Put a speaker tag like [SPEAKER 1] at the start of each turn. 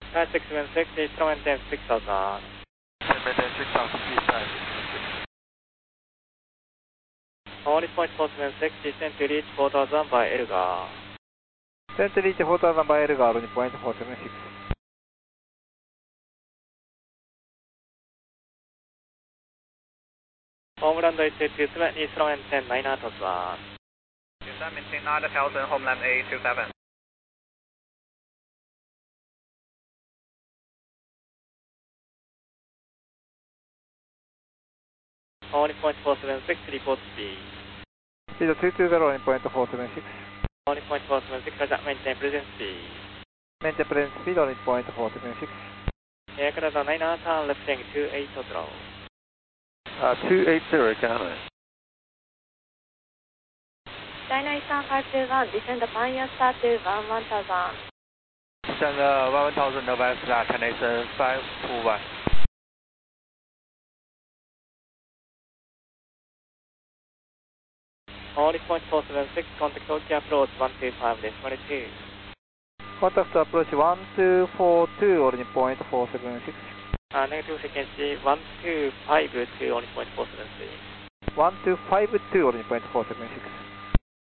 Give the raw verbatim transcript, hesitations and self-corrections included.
[SPEAKER 1] Sky six seven six, Eastern maintain six thousand.
[SPEAKER 2] Maintain six thousand, please Sky six seven six.
[SPEAKER 1] Only point four seven six, descend to reach four thousand by Elgar.
[SPEAKER 3] Descend to reach four thousand by Elgar, only point four seven six.
[SPEAKER 1] Homeland A two seven, Eastern maintain nine thousand.
[SPEAKER 4] Eastern maintain nine thousand, Homeland A two seven.
[SPEAKER 1] Only point four seven six, report speed.
[SPEAKER 3] Speed two two zero, only point four seven six.
[SPEAKER 1] Only point four seven six, roger, maintain present speed.
[SPEAKER 3] Maintain present speed, only point four seven six.
[SPEAKER 1] Aircraft nine thousand, left heading two eight zero.
[SPEAKER 2] Uh, two eight zero, Ghana.
[SPEAKER 5] China Eastern five two one, descend Pioneer Star to one one thousand.
[SPEAKER 2] Descend uh, one thousand November Star, Canadian five two one.
[SPEAKER 1] Only point four seven six, contact Tokyo approach one two five decimal two.
[SPEAKER 3] Contact approach one two four two, only point four seven six.
[SPEAKER 1] Uh, negative frequency one two five two, only point four seven six.
[SPEAKER 3] one two five two, only point four seven six.